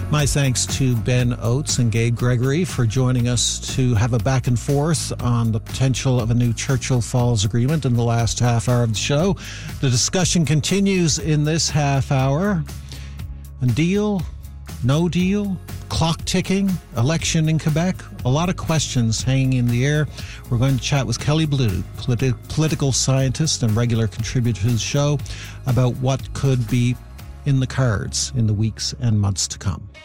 My thanks to Ben Oates and Gabe Gregory for joining us to have a back and forth on the potential of a new Churchill Falls agreement in the last half hour of the show. The discussion continues in this half hour. A deal, no deal, clock ticking, election in Quebec, a lot of questions hanging in the air. We're going to chat with Kelly Blue, political scientist and regular contributor to the show, about what could be in the cards in the weeks and months to come.